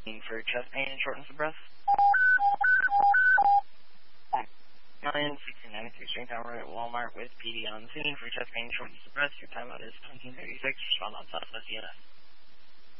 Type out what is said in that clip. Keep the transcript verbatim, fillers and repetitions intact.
For chest pain and shortness of breath. nine sixteen ninety-three String Tower at Walmart with P D on the scene for chest pain and shortness of breath. Your timeout is nineteen thirty-six. Respond on Southwest E N S.